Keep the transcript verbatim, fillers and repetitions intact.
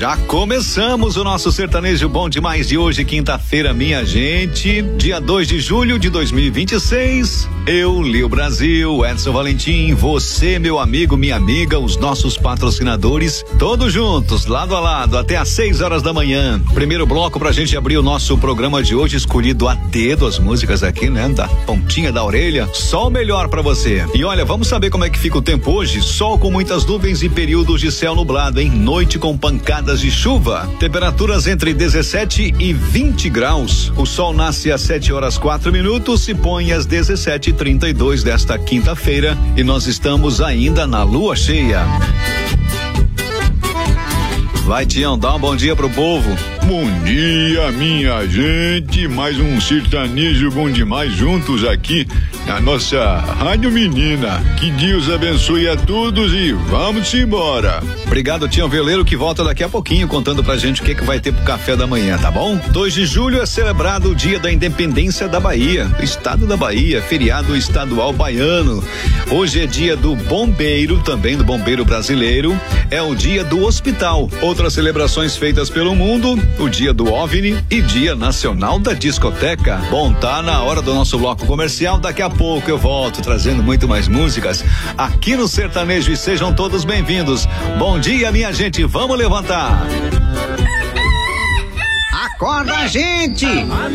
Já começamos o nosso sertanejo bom demais de hoje, quinta-feira, minha gente, dia dois de julho de dois mil e vinte e seis. Eu, Lio Brasil, Edson Valentim, você, meu amigo, minha amiga, os nossos patrocinadores, todos juntos, lado a lado, até às seis horas da manhã. Primeiro bloco pra gente abrir o nosso programa de hoje, escolhido a dedo as músicas aqui, né? Da pontinha da orelha, só o melhor pra você. E olha, vamos saber como é que fica o tempo hoje? Sol com muitas nuvens e períodos de céu nublado, hein? Noite com pancadas de chuva. Temperaturas entre dezessete e vinte graus. O sol nasce às sete horas quatro minutos e põe às dezessete e trinta e dois desta quinta-feira. E nós estamos ainda na lua cheia. Vai, Tião, dá um bom dia pro povo. Bom dia, minha gente, mais um sertanejo bom demais juntos aqui na nossa Rádio Menina. Que Deus abençoe a todos e vamos embora. Obrigado, Tião Veleiro, que volta daqui a pouquinho contando pra gente o que que vai ter pro café da manhã, tá bom? dois de julho é celebrado o Dia da Independência da Bahia, Estado da Bahia, feriado estadual baiano. Hoje é dia do bombeiro, também do bombeiro brasileiro, é o dia do hospital. Outras celebrações feitas pelo mundo, o dia do OVNI e dia nacional da discoteca. Bom, tá na hora do nosso bloco comercial, daqui a pouco eu volto trazendo muito mais músicas aqui no Sertanejo e sejam todos bem-vindos. Bom dia, minha gente, vamos levantar. Acorda, gente!